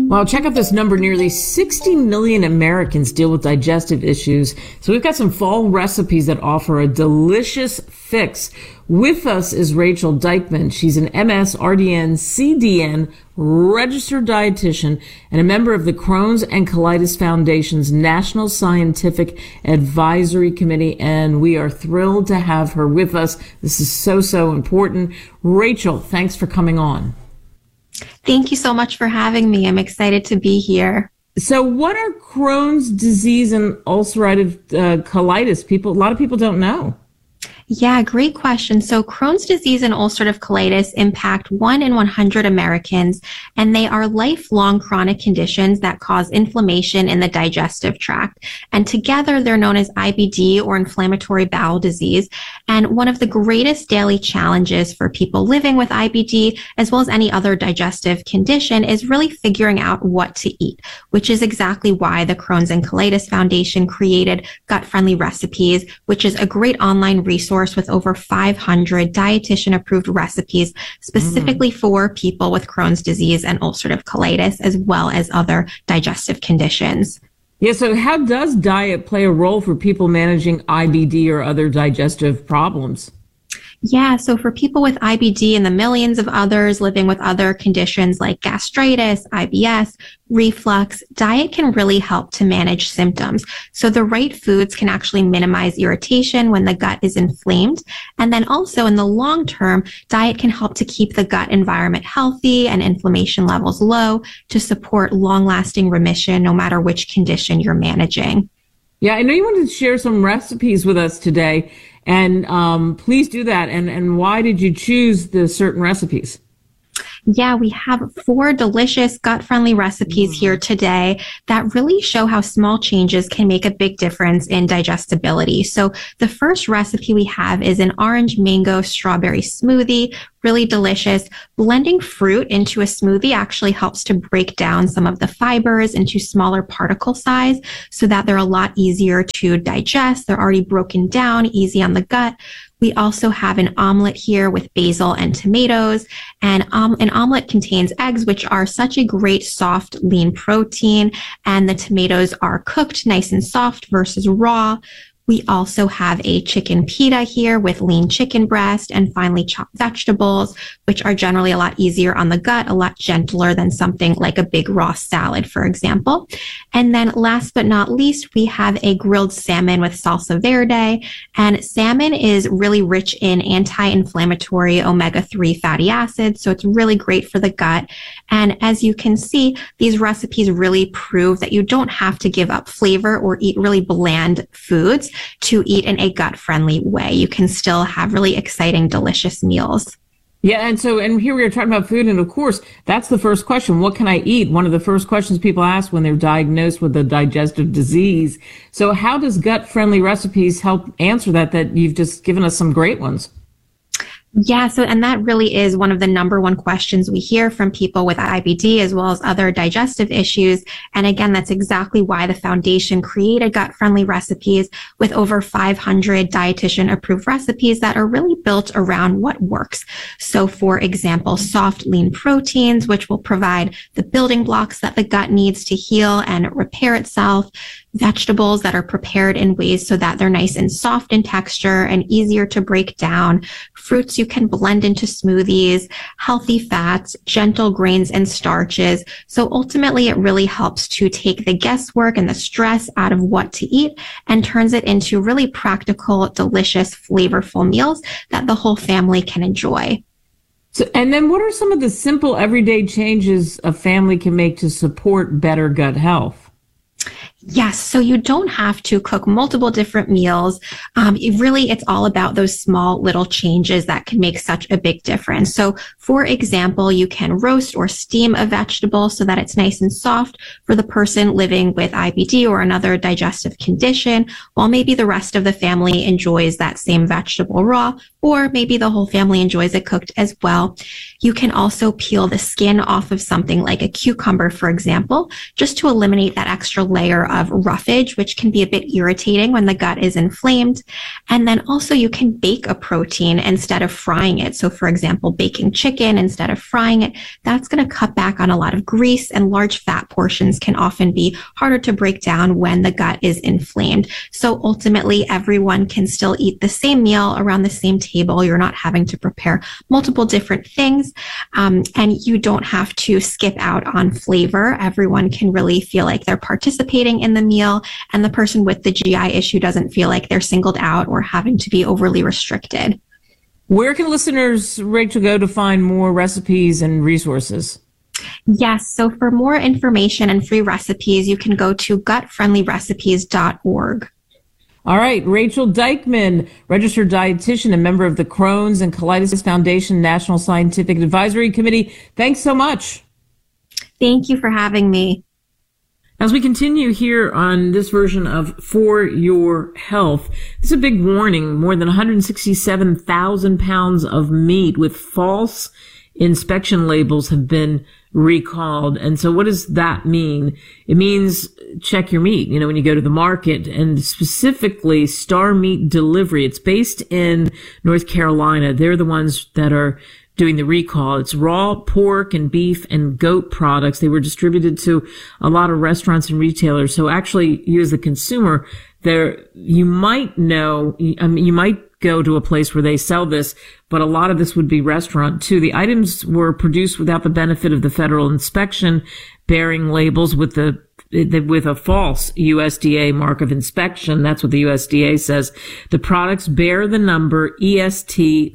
Well, check out this number. Nearly 60 million Americans deal with digestive issues. So we've got some fall recipes that offer a delicious fix. With us is Rachel Dykman. She's an MS, RDN, CDN, registered dietitian, and a member of the Crohn's and Colitis Foundation's National Scientific Advisory Committee. And we are thrilled to have her with us. This is so important. Rachel, thanks for coming on. Thank you so much for having me. I'm excited to be here. So what are Crohn's disease and ulcerative colitis? A lot of people don't know. Yeah, great question. So Crohn's disease and ulcerative colitis impact 1 in 100 Americans, and they are lifelong chronic conditions that cause inflammation in the digestive tract. And together they're known as IBD, or inflammatory bowel disease. And one of the greatest daily challenges for people living with IBD, as well as any other digestive condition, is really figuring out what to eat, which is exactly why the Crohn's and Colitis Foundation created Gut-Friendly Recipes, which is a great online resource with over 500 dietitian-approved recipes specifically for people with Crohn's disease and ulcerative colitis, as well as other digestive conditions. Yeah, so how does diet play a role for people managing IBD or other digestive problems? Yeah, so for people with IBD and the millions of others living with other conditions like gastritis, IBS, reflux, diet can really help to manage symptoms. So the right foods can actually minimize irritation when the gut is inflamed. And then also in the long term, diet can help to keep the gut environment healthy and inflammation levels low to support long-lasting remission no matter which condition you're managing. Yeah, I know you wanted to share some recipes with us today, and please do that. And why did you choose the certain recipes? Yeah, we have 4 delicious gut-friendly recipes here today that really show how small changes can make a big difference in digestibility. So the first recipe we have is an orange mango strawberry smoothie. Really delicious. Blending fruit into a smoothie actually helps to break down some of the fibers into smaller particle size so that they're a lot easier to digest. They're already broken down, easy on the gut. We also have an omelet here with basil and tomatoes, and an omelet contains eggs, which are such a great soft, lean protein, and the tomatoes are cooked nice and soft versus raw. We also have a chicken pita here with lean chicken breast and finely chopped vegetables, which are generally a lot easier on the gut, a lot gentler than something like a big raw salad, for example. And then last but not least, we have a grilled salmon with salsa verde. And salmon is really rich in anti-inflammatory omega-3 fatty acids, so it's really great for the gut. And as you can see, these recipes really prove that you don't have to give up flavor or eat really bland foods to eat in a gut-friendly way. You can still have really exciting, delicious meals. Yeah, and here we are talking about food, and of course, that's the first question. What can I eat? One of the first questions people ask when they're diagnosed with a digestive disease. So how does Gut-Friendly Recipes help answer that you've just given us some great ones? Yeah, and that really is one of the number one questions we hear from people with IBD as well as other digestive issues. And again, that's exactly why the foundation created Gut-Friendly Recipes with over 500 dietitian-approved recipes that are really built around what works. So for example, soft, lean proteins, which will provide the building blocks that the gut needs to heal and repair itself. Vegetables that are prepared in ways so that they're nice and soft in texture and easier to break down. Fruits you can blend into smoothies, healthy fats, gentle grains and starches. So ultimately, it really helps to take the guesswork and the stress out of what to eat and turns it into really practical, delicious, flavorful meals that the whole family can enjoy. So, and then what are some of the simple everyday changes a family can make to support better gut health? Yes, so you don't have to cook multiple different meals. It's all about those small little changes that can make such a big difference. So for example, you can roast or steam a vegetable so that it's nice and soft for the person living with IBD or another digestive condition, while maybe the rest of the family enjoys that same vegetable raw, or maybe the whole family enjoys it cooked as well. You can also peel the skin off of something like a cucumber, for example, just to eliminate that extra layer of roughage, which can be a bit irritating when the gut is inflamed. And then also you can bake a protein instead of frying it. So for example, baking chicken instead of frying it, that's going to cut back on a lot of grease, and large fat portions can often be harder to break down when the gut is inflamed. So ultimately, everyone can still eat the same meal around the same table. You're not having to prepare multiple different things, and you don't have to skip out on flavor. Everyone can really feel like they're participating in the meal, and the person with the GI issue doesn't feel like they're singled out or having to be overly restricted. Where can listeners, Rachel, go to find more recipes and resources? Yes. So for more information and free recipes, you can go to gutfriendlyrecipes.org. All right. Rachel Dykman, registered dietitian and member of the Crohn's and Colitis Foundation National Scientific Advisory Committee. Thanks so much. Thank you for having me. As we continue here on this version of For Your Health, this is a big warning. More than 167,000 pounds of meat with false inspection labels have been recalled. And so what does that mean? It means check your meat, when you go to the market, and specifically Star Meat Delivery. It's based in North Carolina. They're the ones that are doing the recall. It's raw pork and beef and goat products. They were distributed to a lot of restaurants and retailers. So actually, you as a consumer, you might know, you might go to a place where they sell this, but a lot of this would be restaurant too. The items were produced without the benefit of the federal inspection, bearing labels with a false USDA mark of inspection. That's what the USDA says. The products bear the number EST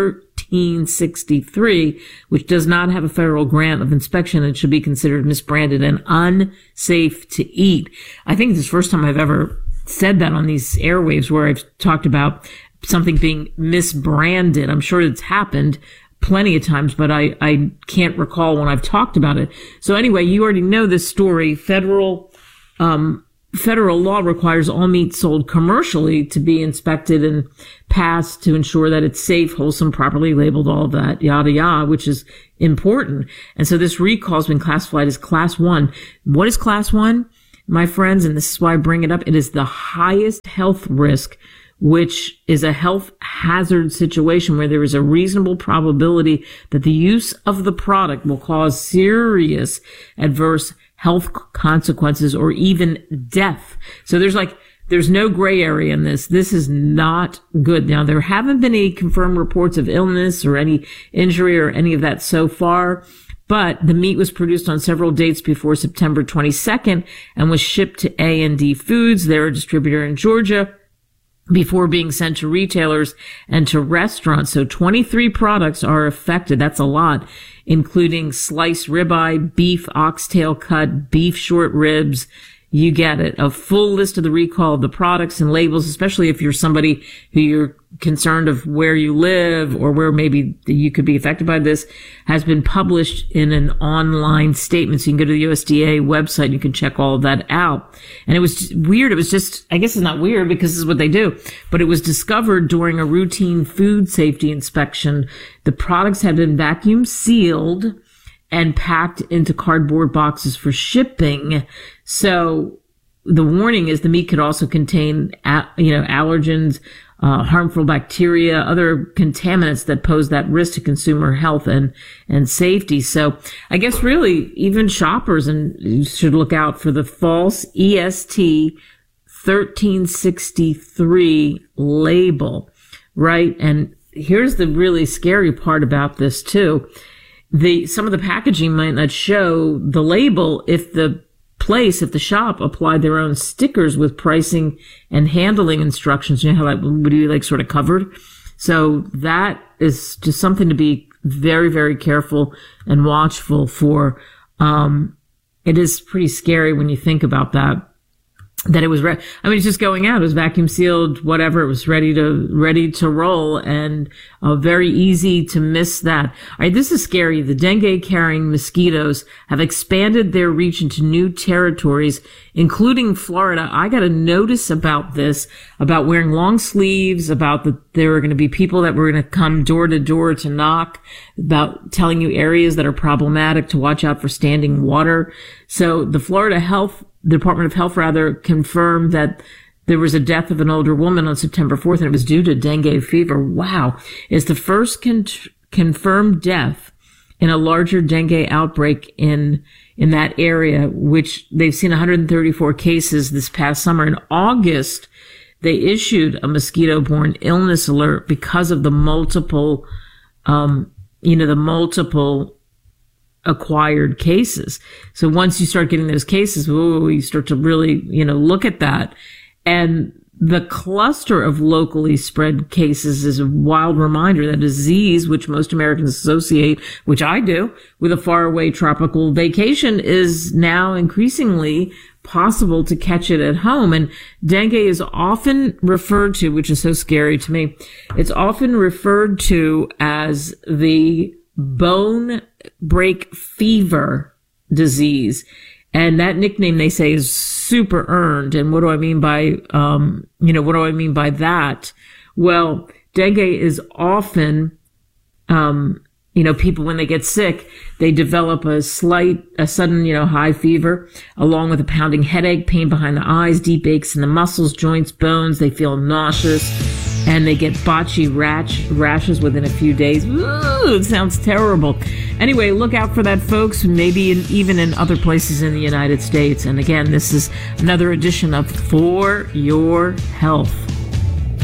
1363, which does not have a federal grant of inspection and should be considered misbranded and unsafe to eat. I think this is the first time I've ever said that on these airwaves where I've talked about something being misbranded. I'm sure it's happened plenty of times, but I can't recall when I've talked about it. So anyway, you already know this story. Federal law requires all meat sold commercially to be inspected and passed to ensure that it's safe, wholesome, properly labeled, all of that, yada, yada, which is important. And so this recall has been classified as Class 1. What is Class 1? My friends, and this is why I bring it up, it is the highest health risk, which is a health hazard situation where there is a reasonable probability that the use of the product will cause serious adverse health consequences or even death. So there's no gray area in this. This is not good. Now, there haven't been any confirmed reports of illness or any injury or any of that so far, but the meat was produced on several dates before September 22nd and was shipped to A&D Foods, their distributor in Georgia, before being sent to retailers and to restaurants. So 23 products are affected. That's a lot, including sliced ribeye, beef oxtail cut, beef short ribs. You get it. A full list of the recall of the products and labels, especially if you're somebody who you're concerned of where you live or where maybe you could be affected by this, has been published in an online statement. So you can go to the USDA website and you can check all of that out. And it was weird. It was just, I guess it's not weird because this is what they do, but it was discovered during a routine food safety inspection. The products had been vacuum sealed and packed into cardboard boxes for shipping. So the warning is the meat could also contain, allergens, harmful bacteria, other contaminants that pose that risk to consumer health and safety. So I guess really even shoppers should look out for the false EST 1363 label, right? And here's the really scary part about this too. Some of the packaging might not show the label if the shop applied their own stickers with pricing and handling instructions. You know how that would be sort of covered? So that is just something to be very, very careful and watchful for. It is pretty scary when you think about that it was, it's just going out. It was vacuum sealed, whatever. It was ready to roll, and very easy to miss that. All right, this is scary. The dengue carrying mosquitoes have expanded their reach into new territories, including Florida. I got a notice about this, about wearing long sleeves, about the There were going to be people that were going to come door to door to knock about telling you areas that are problematic, to watch out for standing water. So the Florida Department of Health confirmed that there was a death of an older woman on September 4th, and it was due to dengue fever. Wow. It's the first confirmed death in a larger dengue outbreak in that area, which they've seen 134 cases this past summer. In August, they issued a mosquito-borne illness alert because of the multiple acquired cases. So once you start getting those cases, you start to really, look at that. And the cluster of locally spread cases is a wild reminder that disease, which most Americans associate, which I do, with a faraway tropical vacation, is now increasingly possible to catch it at home. And dengue is often referred to, which is so scary to me, it's often referred to as the bone break fever disease. And that nickname, they say, is super earned. And what do I mean by, that? Well, dengue is often, people, when they get sick, they develop a sudden, high fever, along with a pounding headache, pain behind the eyes, deep aches in the muscles, joints, bones. They feel nauseous, and they get botchy rashes within a few days. Ooh, it sounds terrible. Anyway, look out for that, folks, maybe even in other places in the United States. And again, this is another edition of For Your Health.